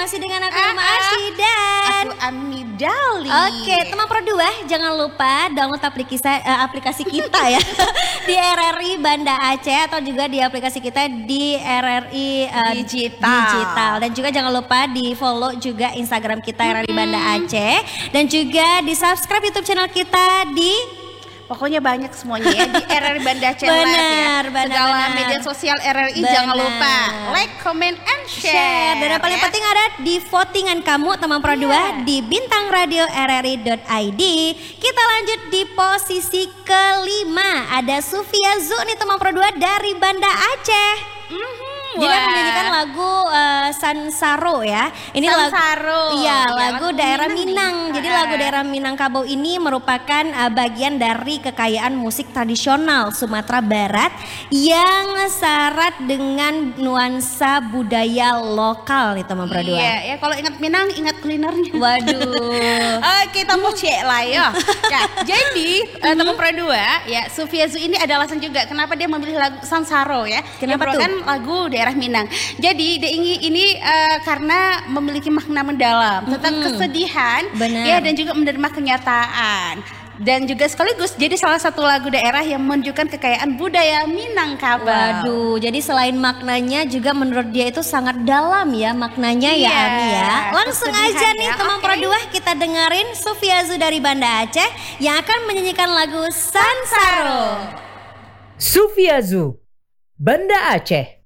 masih dengan aku Irma Asyi dan aku Amidali. Oke, teman Pro 2, jangan lupa download aplikasi kita ya di RRI Banda Aceh atau juga di aplikasi kita di RRI Digital. Dan juga jangan lupa di follow juga Instagram kita RRI Banda Aceh dan juga di subscribe YouTube channel kita di pokoknya banyak semuanya ya di RRI Banda Aceh Live ya. Segala media sosial RRI jangan lupa like, comment, and share. Dan yang paling penting ada di votingan kamu teman Pro 2 di bintangradio.rri.id. Kita lanjut di posisi kelima. Ada Sufia Zu nih teman Pro 2 dari Banda Aceh. Jadi aku menyanyikan lagu Sansaro ya. Ini Sansaro. lagu daerah Minang. Jadi lagu daerah Minangkabau ini merupakan bagian dari kekayaan musik tradisional Sumatera Barat yang syarat dengan nuansa budaya lokal nih teman Pro 2. Iya, ya kalau ingat Minang ingat kulinernya. Waduh. Kita mau cek lah ya. Jadi teman Pro 2 ya, Sufia Zu ini ada alasan juga kenapa dia memilih lagu Sansaro ya. Kenapa tuh? Kan lagu daerah Minang. Jadi dia ini karena memiliki makna mendalam tentang kesedihan ya dan juga menerima kenyataan. Dan juga sekaligus jadi salah satu lagu daerah yang menunjukkan kekayaan budaya Minangkabau. Waduh, jadi selain maknanya juga menurut dia itu sangat dalam ya maknanya ya Ami ya. Langsung aja nih teman Pro 2 kita dengerin Sufia Zu dari Banda Aceh yang akan menyanyikan lagu Sansaro. Sufia Zu, Banda Aceh.